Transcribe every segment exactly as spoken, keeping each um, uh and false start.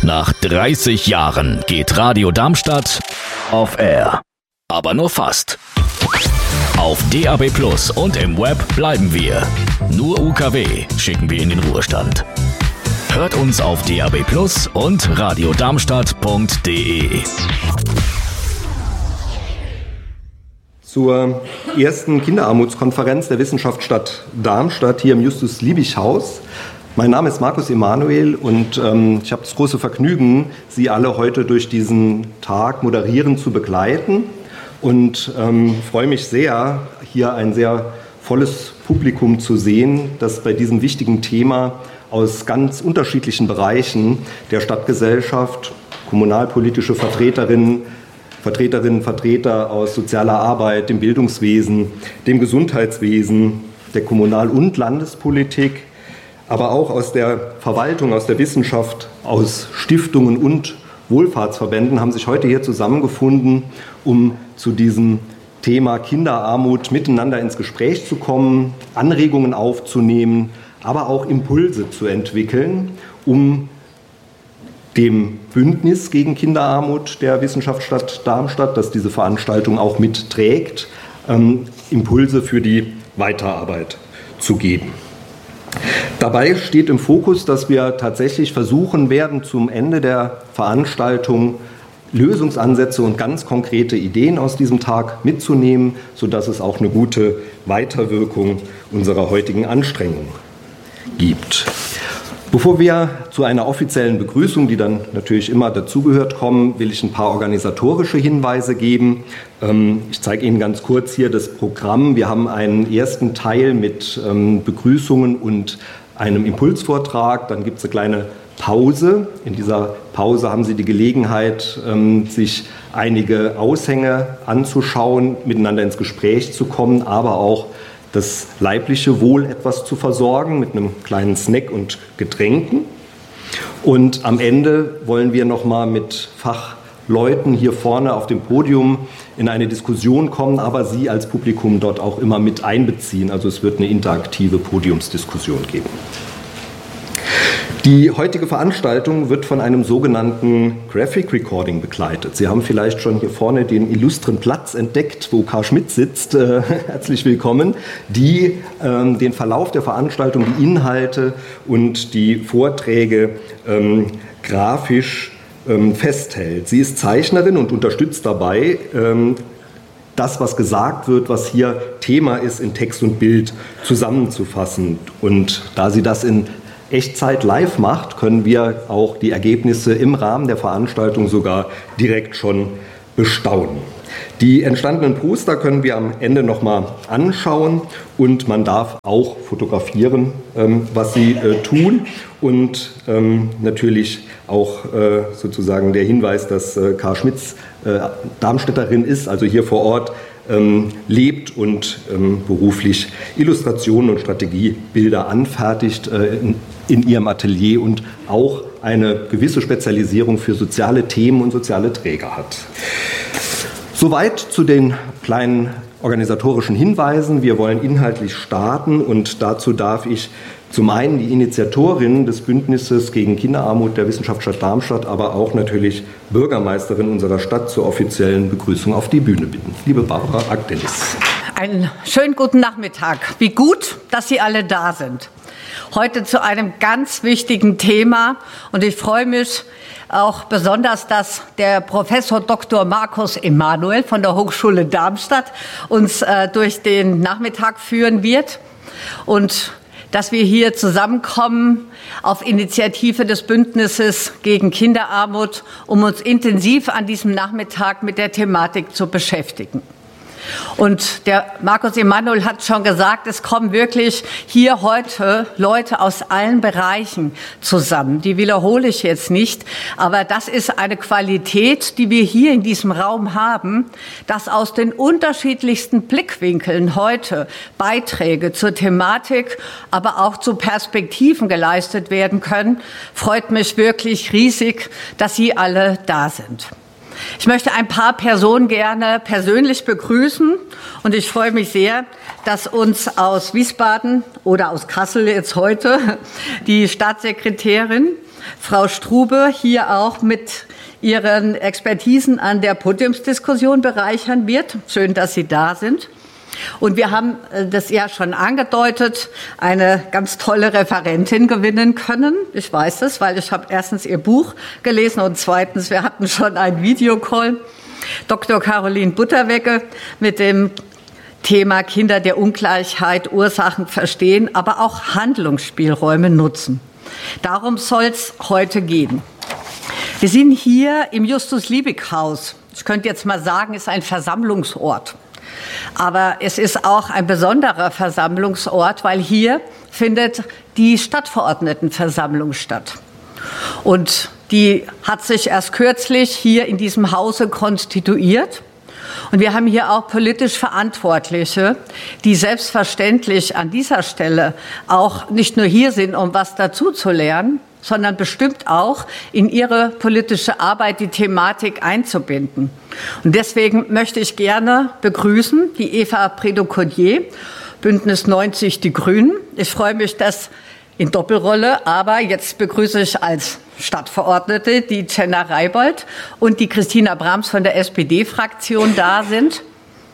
Nach dreißig Jahren geht Radio Darmstadt auf Air. Aber nur fast. Auf D A B Plus und im Web bleiben wir. Nur U K W schicken wir in den Ruhestand. Hört uns auf D A B Plus und radiodarmstadt punkt de. Zur ersten Kinderarmutskonferenz der Wissenschaftsstadt Darmstadt hier im Justus-Liebig-Haus. Mein Name ist Markus Emanuel und ähm, ich habe das große Vergnügen, Sie alle heute durch diesen Tag moderierend zu begleiten und ähm, freue mich sehr, hier ein sehr volles Publikum zu sehen, das bei diesem wichtigen Thema aus ganz unterschiedlichen Bereichen der Stadtgesellschaft, kommunalpolitische Vertreterinnen, Vertreterinnen, Vertreter aus sozialer Arbeit, dem Bildungswesen, dem Gesundheitswesen, der Kommunal- und Landespolitik, aber auch aus der Verwaltung, aus der Wissenschaft, aus Stiftungen und Wohlfahrtsverbänden haben sich heute hier zusammengefunden, um zu diesem Thema Kinderarmut miteinander ins Gespräch zu kommen, Anregungen aufzunehmen, aber auch Impulse zu entwickeln, um dem Bündnis gegen Kinderarmut der Wissenschaftsstadt Darmstadt, das diese Veranstaltung auch mitträgt, ähm, Impulse für die Weiterarbeit zu geben. Dabei steht im Fokus, dass wir tatsächlich versuchen werden, zum Ende der Veranstaltung Lösungsansätze und ganz konkrete Ideen aus diesem Tag mitzunehmen, sodass es auch eine gute Weiterwirkung unserer heutigen Anstrengung gibt. Bevor wir zu einer offiziellen Begrüßung, die dann natürlich immer dazugehört, kommen, will ich ein paar organisatorische Hinweise geben. Ich zeige Ihnen ganz kurz hier das Programm. Wir haben einen ersten Teil mit Begrüßungen und einem Impulsvortrag. Dann gibt es eine kleine Pause. In dieser Pause haben Sie die Gelegenheit, sich einige Aushänge anzuschauen, miteinander ins Gespräch zu kommen, aber auch das leibliche Wohl etwas zu versorgen mit einem kleinen Snack und Getränken. Und am Ende wollen wir noch mal mit Fachleuten hier vorne auf dem Podium in eine Diskussion kommen, aber Sie als Publikum dort auch immer mit einbeziehen. Also es wird eine interaktive Podiumsdiskussion geben. Die heutige Veranstaltung wird von einem sogenannten Graphic Recording begleitet. Sie haben vielleicht schon hier vorne den illustren Platz entdeckt, wo Karl Schmidt sitzt. Äh, herzlich willkommen, die ähm, den Verlauf der Veranstaltung, die Inhalte und die Vorträge ähm, grafisch ähm, festhält. Sie ist Zeichnerin und unterstützt dabei, ähm, das, was gesagt wird, was hier Thema ist, in Text und Bild zusammenzufassen. Und da sie das in Echtzeit live macht, können wir auch die Ergebnisse im Rahmen der Veranstaltung sogar direkt schon bestaunen. Die entstandenen Poster können wir am Ende nochmal anschauen und man darf auch fotografieren, ähm, was sie äh, tun und ähm, natürlich auch äh, sozusagen der Hinweis, dass äh, Karl Schmitz äh, Darmstädterin ist, also hier vor Ort ähm, lebt und ähm, beruflich Illustrationen und Strategiebilder anfertigt äh, in, in ihrem Atelier und auch eine gewisse Spezialisierung für soziale Themen und soziale Träger hat. Soweit zu den kleinen organisatorischen Hinweisen. Wir wollen inhaltlich starten und dazu darf ich zum einen die Initiatorin des Bündnisses gegen Kinderarmut der Wissenschaftsstadt Darmstadt, aber auch natürlich Bürgermeisterin unserer Stadt zur offiziellen Begrüßung auf die Bühne bitten. Liebe Barbara Agdelis. Einen schönen guten Nachmittag. Wie gut, dass Sie alle da sind. Heute zu einem ganz wichtigen Thema und ich freue mich auch besonders, dass der Professor Doktor Markus Emanuel von der Hochschule Darmstadt uns äh, durch den Nachmittag führen wird und dass wir hier zusammenkommen auf Initiative des Bündnisses gegen Kinderarmut, um uns intensiv an diesem Nachmittag mit der Thematik zu beschäftigen. Und der Markus Emanuel hat schon gesagt, es kommen wirklich hier heute Leute aus allen Bereichen zusammen. Die wiederhole ich jetzt nicht, aber das ist eine Qualität, die wir hier in diesem Raum haben, dass aus den unterschiedlichsten Blickwinkeln heute Beiträge zur Thematik, aber auch zu Perspektiven geleistet werden können. Freut mich wirklich riesig, dass Sie alle da sind. Ich möchte ein paar Personen gerne persönlich begrüßen und ich freue mich sehr, dass uns aus Wiesbaden oder aus Kassel jetzt heute die Staatssekretärin Frau Strube hier auch mit ihren Expertisen an der Podiumsdiskussion bereichern wird. Schön, dass Sie da sind. Und wir haben das ja schon angedeutet, eine ganz tolle Referentin gewinnen können. Ich weiß das, weil ich habe erstens ihr Buch gelesen und zweitens, wir hatten schon einen Videocall. Doktor Caroline Butterwegge mit dem Thema Kinder der Ungleichheit, Ursachen verstehen, aber auch Handlungsspielräume nutzen. Darum soll es heute gehen. Wir sind hier im Justus-Liebig-Haus. Ich könnte jetzt mal sagen, es ist ein Versammlungsort. Aber es ist auch ein besonderer Versammlungsort, weil hier findet die Stadtverordnetenversammlung statt. Und die hat sich erst kürzlich hier in diesem Hause konstituiert. Und wir haben hier auch politisch Verantwortliche, die selbstverständlich an dieser Stelle auch nicht nur hier sind, um was dazu zu lernen, sondern bestimmt auch in ihre politische Arbeit die Thematik einzubinden. Und deswegen möchte ich gerne begrüßen die Eva Prédaux-Codier, Bündnis neunzig Die Grünen. Ich freue mich, dass in Doppelrolle, aber jetzt begrüße ich als Stadtverordnete die Jenna Reibold und die Christina Brahms von der S P D-Fraktion da sind.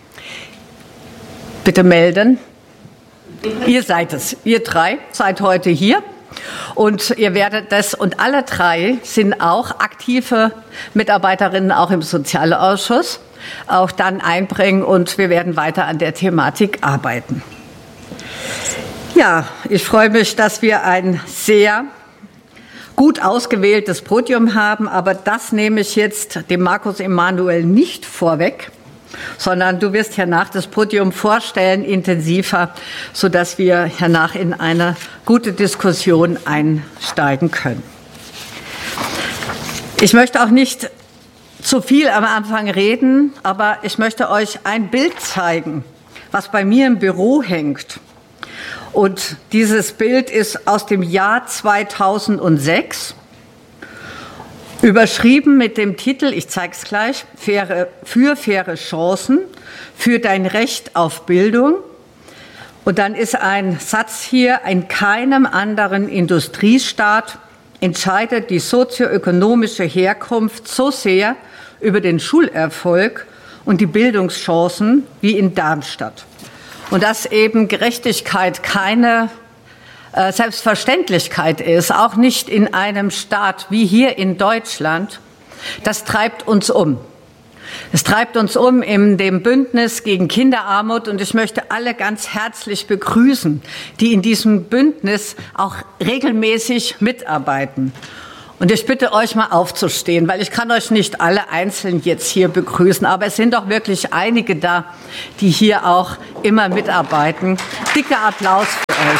Bitte melden. Ihr seid es. Ihr drei seid heute hier. Und ihr werdet das, und alle drei sind auch aktive Mitarbeiterinnen, auch im Sozialausschuss, auch dann einbringen und wir werden weiter an der Thematik arbeiten. Ja, ich freue mich, dass wir ein sehr gut ausgewähltes Podium haben, aber das nehme ich jetzt dem Markus Emanuel nicht vorweg, sondern du wirst hernach das Podium vorstellen, intensiver, sodass wir hernach in eine gute Diskussion einsteigen können. Ich möchte auch nicht zu viel am Anfang reden, aber ich möchte euch ein Bild zeigen, was bei mir im Büro hängt. Und dieses Bild ist aus dem Jahr zweitausendsechs. Überschrieben mit dem Titel, ich zeige es gleich, faire, für faire Chancen, für dein Recht auf Bildung. Und dann ist ein Satz hier, in keinem anderen Industriestaat entscheidet die sozioökonomische Herkunft so sehr über den Schulerfolg und die Bildungschancen wie in Darmstadt. Und dass eben Gerechtigkeit keine Selbstverständlichkeit ist, auch nicht in einem Staat wie hier in Deutschland, das treibt uns um. Es treibt uns um in dem Bündnis gegen Kinderarmut und ich möchte alle ganz herzlich begrüßen, die in diesem Bündnis auch regelmäßig mitarbeiten. Und ich bitte euch mal aufzustehen, weil ich kann euch nicht alle einzeln jetzt hier begrüßen, aber es sind doch wirklich einige da, die hier auch immer mitarbeiten. Dicker Applaus für euch.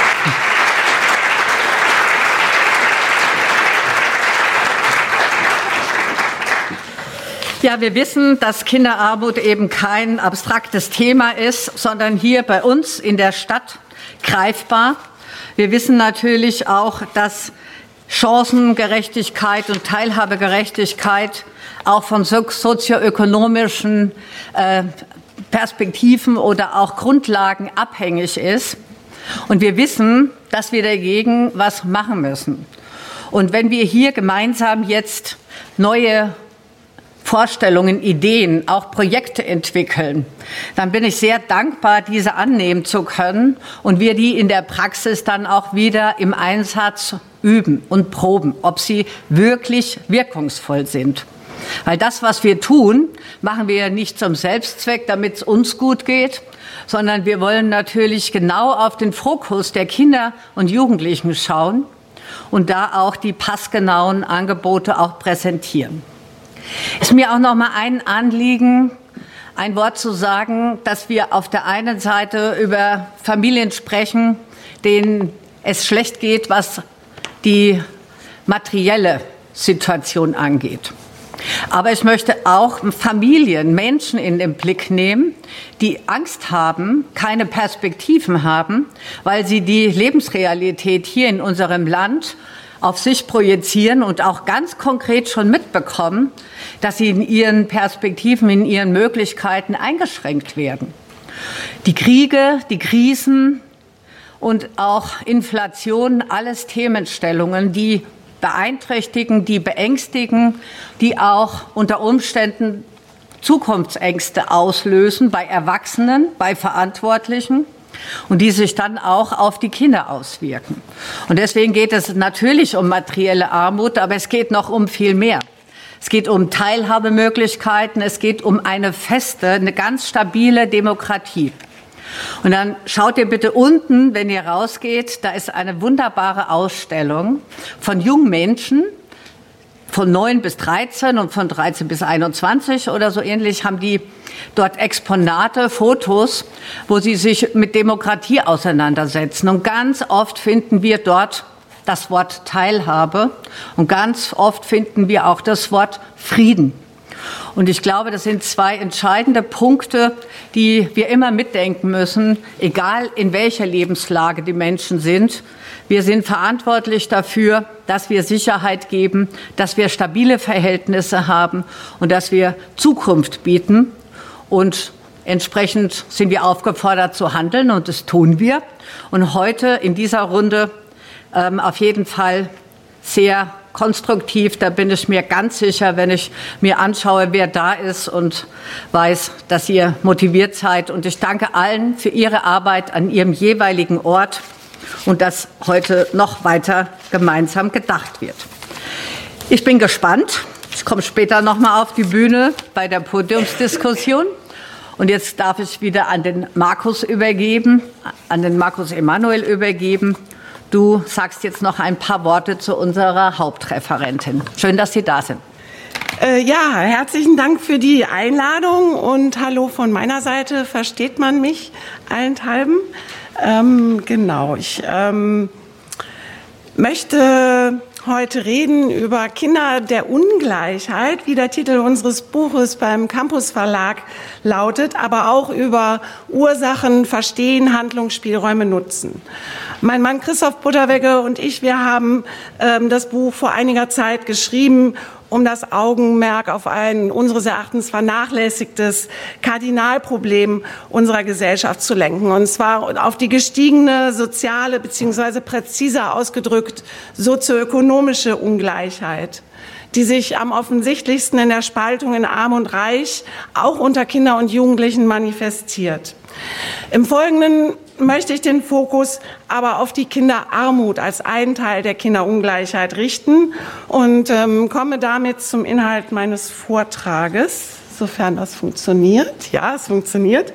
Ja, wir wissen, dass Kinderarmut eben kein abstraktes Thema ist, sondern hier bei uns in der Stadt greifbar. Wir wissen natürlich auch, dass Chancengerechtigkeit und Teilhabegerechtigkeit auch von sozioökonomischen äh, Perspektiven oder auch Grundlagen abhängig ist. Und wir wissen, dass wir dagegen was machen müssen. Und wenn wir hier gemeinsam jetzt neue Vorstellungen, Ideen, auch Projekte entwickeln, dann bin ich sehr dankbar, diese annehmen zu können und wir die in der Praxis dann auch wieder im Einsatz üben und proben, ob sie wirklich wirkungsvoll sind. Weil das, was wir tun, machen wir ja nicht zum Selbstzweck, damit es uns gut geht, sondern wir wollen natürlich genau auf den Fokus der Kinder und Jugendlichen schauen und da auch die passgenauen Angebote auch präsentieren. Es ist mir auch noch mal ein Anliegen, ein Wort zu sagen, dass wir auf der einen Seite über Familien sprechen, denen es schlecht geht, was die materielle Situation angeht. Aber ich möchte auch Familien, Menschen in den Blick nehmen, die Angst haben, keine Perspektiven haben, weil sie die Lebensrealität hier in unserem Land auf sich projizieren und auch ganz konkret schon mitbekommen, dass sie in ihren Perspektiven, in ihren Möglichkeiten eingeschränkt werden. Die Kriege, die Krisen und auch Inflation, alles Themenstellungen, die beeinträchtigen, die beängstigen, die auch unter Umständen Zukunftsängste auslösen bei Erwachsenen, bei Verantwortlichen und die sich dann auch auf die Kinder auswirken. Und deswegen geht es natürlich um materielle Armut, aber es geht noch um viel mehr. Es geht um Teilhabemöglichkeiten, es geht um eine feste, eine ganz stabile Demokratie. Und dann schaut ihr bitte unten, wenn ihr rausgeht, da ist eine wunderbare Ausstellung von jungen Menschen, von neun bis dreizehn und von dreizehn bis einundzwanzig oder so ähnlich, haben die dort Exponate, Fotos, wo sie sich mit Demokratie auseinandersetzen. Und ganz oft finden wir dort das Wort Teilhabe und ganz oft finden wir auch das Wort Frieden. Und ich glaube, das sind zwei entscheidende Punkte, die wir immer mitdenken müssen, egal in welcher Lebenslage die Menschen sind. Wir sind verantwortlich dafür, dass wir Sicherheit geben, dass wir stabile Verhältnisse haben und dass wir Zukunft bieten. Und entsprechend sind wir aufgefordert zu handeln und das tun wir. Und heute in dieser Runde ähm, auf jeden Fall sehr konstruktiv. Da bin ich mir ganz sicher, wenn ich mir anschaue, wer da ist und weiß, dass ihr motiviert seid. Und ich danke allen für ihre Arbeit an ihrem jeweiligen Ort und dass heute noch weiter gemeinsam gedacht wird. Ich bin gespannt. Ich komme später noch mal auf die Bühne bei der Podiumsdiskussion. Und jetzt darf ich wieder an den Markus übergeben, an den Markus Emanuel übergeben. Du sagst jetzt noch ein paar Worte zu unserer Hauptreferentin. Schön, dass Sie da sind. Äh, ja, herzlichen Dank für die Einladung und hallo von meiner Seite. Versteht man mich allenthalben? Ähm, genau, ich ähm, möchte heute reden über Kinder der Ungleichheit, wie der Titel unseres Buches beim Campus Verlag lautet, aber auch über Ursachen verstehen, Handlungsspielräume nutzen. Mein Mann Christoph Butterwegge und ich, wir haben ähm, das Buch vor einiger Zeit geschrieben, um das Augenmerk auf ein unseres Erachtens vernachlässigtes Kardinalproblem unserer Gesellschaft zu lenken. Und zwar auf die gestiegene soziale bzw. präziser ausgedrückt sozioökonomische Ungleichheit, die sich am offensichtlichsten in der Spaltung in Arm und Reich auch unter Kindern und Jugendlichen manifestiert. Im Folgenden möchte ich den Fokus aber auf die Kinderarmut als einen Teil der Kinderungleichheit richten und ähm, komme damit zum Inhalt meines Vortrages, sofern das funktioniert. Ja, es funktioniert.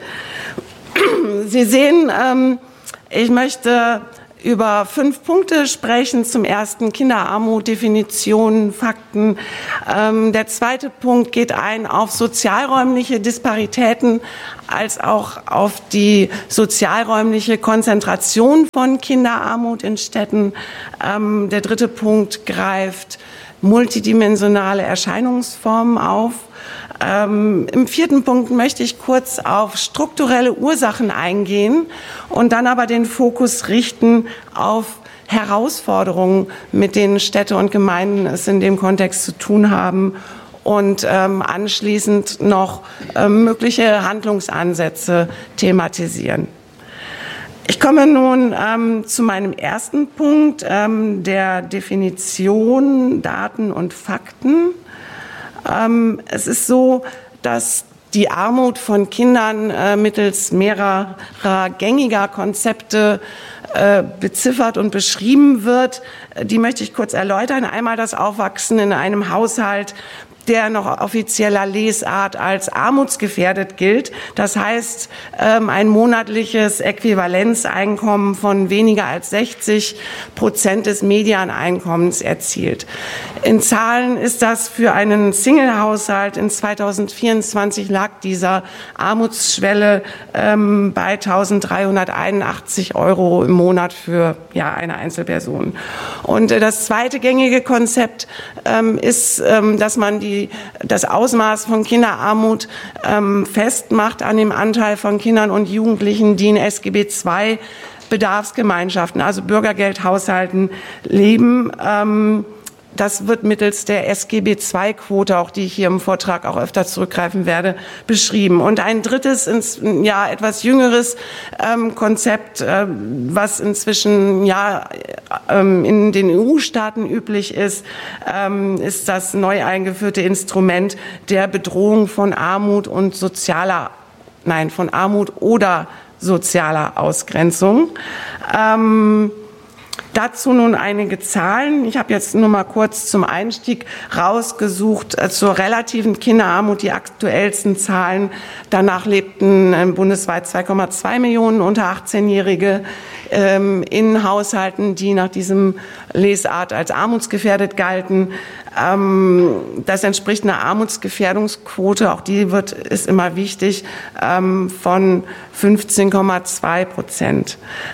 Sie sehen, ähm, ich möchte über fünf Punkte sprechen. Zum ersten Kinderarmut, Definitionen, Fakten. Ähm, der zweite Punkt geht ein auf sozialräumliche Disparitäten als auch auf die sozialräumliche Konzentration von Kinderarmut in Städten. Ähm, der dritte Punkt greift multidimensionale Erscheinungsformen auf. Ähm, im vierten Punkt möchte ich kurz auf strukturelle Ursachen eingehen und dann aber den Fokus richten auf Herausforderungen, mit denen Städte und Gemeinden es in dem Kontext zu tun haben und ähm, anschließend noch ähm, mögliche Handlungsansätze thematisieren. Ich komme nun ähm, zu meinem ersten Punkt, ähm, der Definition, Daten und Fakten. Ähm, es ist so, dass die Armut von Kindern äh, mittels mehrerer gängiger Konzepte äh, beziffert und beschrieben wird. Die möchte ich kurz erläutern. Einmal das Aufwachsen in einem Haushalt, der noch offizieller Lesart als armutsgefährdet gilt. Das heißt, ein monatliches Äquivalenzeinkommen von weniger als sechzig Prozent des Medianeinkommens erzielt. In Zahlen ist das für einen Single-Haushalt in zweitausendvierundzwanzig lag dieser Armutsschwelle ähm, bei eintausenddreihunderteinundachtzig Euro im Monat für ja, eine Einzelperson. Und äh, das zweite gängige Konzept ähm, ist, ähm, dass man die das Ausmaß von Kinderarmut ähm, festmacht an dem Anteil von Kindern und Jugendlichen, die in S G B zwei Bedarfsgemeinschaften, also Bürgergeldhaushalten, leben. Ähm, Das wird mittels der S G B zwei Quote, auch die ich hier im Vortrag auch öfter zurückgreifen werde, beschrieben. Und ein drittes, ja, etwas jüngeres ähm, Konzept, äh, was inzwischen ja ähm, in den E U-Staaten üblich ist, ähm, ist das neu eingeführte Instrument der Bedrohung von Armut und sozialer, nein, von Armut oder sozialer Ausgrenzung. Ähm, Dazu nun einige Zahlen. Ich habe jetzt nur mal kurz zum Einstieg rausgesucht äh, zur relativen Kinderarmut die aktuellsten Zahlen. Danach lebten äh, bundesweit zwei Komma zwei Millionen unter achtzehnjährige ähm, in Haushalten, die nach diesem Lesart als armutsgefährdet galten. Ähm, das entspricht einer Armutsgefährdungsquote, auch die wird, ist immer wichtig, ähm, von fünfzehn Komma zwei Prozent.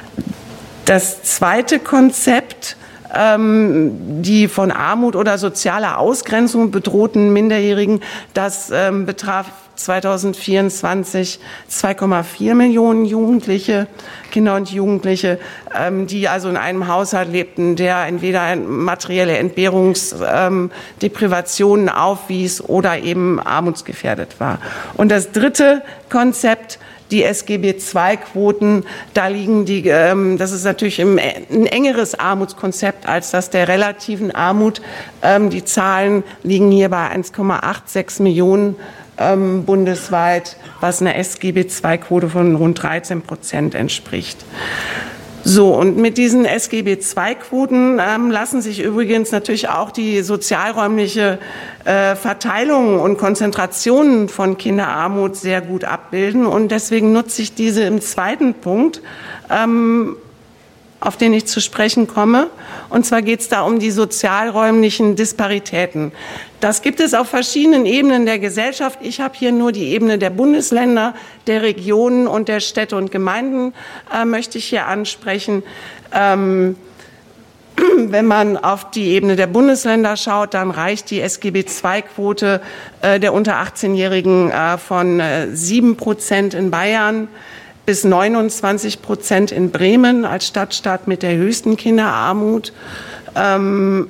Das zweite Konzept, ähm, die von Armut oder sozialer Ausgrenzung bedrohten Minderjährigen, das ähm, betraf zweitausendvierundzwanzig zwei Komma vier Millionen Jugendliche, Kinder und Jugendliche, ähm, die also in einem Haushalt lebten, der entweder materielle Entbehrungsdeprivationen ähm, aufwies oder eben armutsgefährdet war. Und das dritte Konzept, die S G B zwei Quoten, da liegen die, ähm, das ist natürlich ein engeres Armutskonzept als das der relativen Armut. Ähm, die Zahlen liegen hier bei eins Komma sechsundachtzig Millionen ähm, bundesweit, was einer S G B zwei Quote von rund dreizehn Prozent entspricht. So, und mit diesen S G B zwei Quoten ähm, lassen sich übrigens natürlich auch die sozialräumliche äh, Verteilung und Konzentration von Kinderarmut sehr gut abbilden. Und deswegen nutze ich diese im zweiten Punkt, ähm, auf den ich zu sprechen komme. Und zwar geht es da um die sozialräumlichen Disparitäten. Das gibt es auf verschiedenen Ebenen der Gesellschaft. Ich habe hier nur die Ebene der Bundesländer, der Regionen und der Städte und Gemeinden, äh, möchte ich hier ansprechen. Ähm, wenn man auf die Ebene der Bundesländer schaut, dann reicht die S G B zwei Quote äh, der unter achtzehnjährigen äh, von äh, sieben Prozent in Bayern bis neunundzwanzig Prozent in Bremen als Stadtstaat mit der höchsten Kinderarmut. Ähm,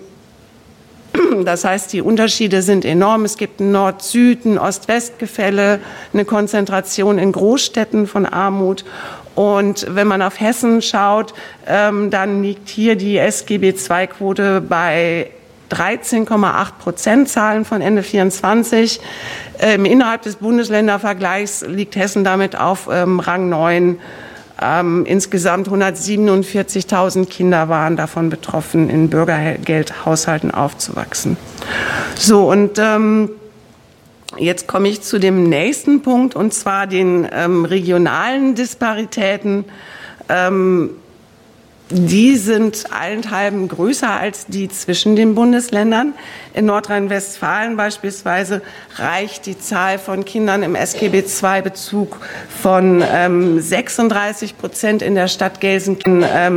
Das heißt, die Unterschiede sind enorm. Es gibt ein Nord-Süd-, ein Ost-West-Gefälle, eine Konzentration in Großstädten von Armut. Und wenn man auf Hessen schaut, ähm, dann liegt hier die S G B zwei Quote bei dreizehn Komma acht Prozent Zahlen von Ende vierundzwanzig. Ähm, innerhalb des Bundesländervergleichs liegt Hessen damit auf ähm, Rang neun. Ähm, insgesamt hundertsiebenundvierzigtausend Kinder waren davon betroffen, in Bürgergeldhaushalten aufzuwachsen. So, und ähm, jetzt komme ich zu dem nächsten Punkt, und zwar den ähm, regionalen Disparitäten. Ähm, Die sind allenthalben größer als die zwischen den Bundesländern. In Nordrhein-Westfalen beispielsweise reicht die Zahl von Kindern im S G B zwei Bezug von ähm, sechsunddreißig Prozent in der Stadt Gelsenkirchen ähm,